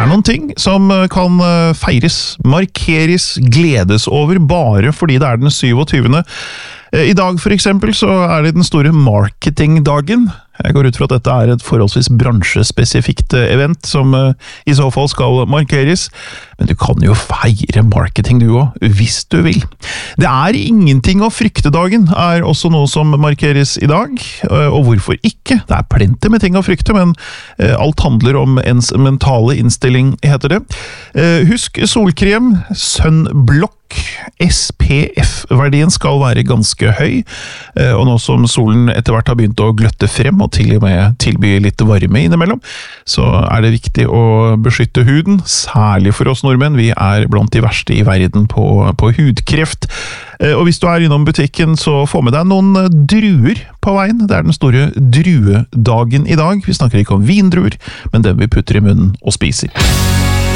noen ting som kan feires, markeres, gledes over bare fordi det den 27. I dag for eksempel så det den store marketingdagen. Jeg går ut fra at dette et forholdsvis bransjespesifikt event som i så fall skal markeres, men du kan jo feire marketing du også, hvis du vil. Det ingenting å frykte dagen, også noe som markeres i dag, og hvorfor ikke? Det plenty med ting å frykte, men alt handler om ens mentale innstilling, heter det. Husk solkrem, sunblock, SPF-verdien skal være ganske høy, og nå som solen etter hvert har begynt å gløtte frem, og til og med tilby litt varme innimellom, så det viktig å beskytte huden, særlig for oss nordmenn. Vi blant de verste i verden på hudkreft. Og hvis du innom butikken, så få med deg noen druer på veien. Det den store druedagen i dag. Vi snakker ikke om vindruer, men den vi putter i munnen og spiser.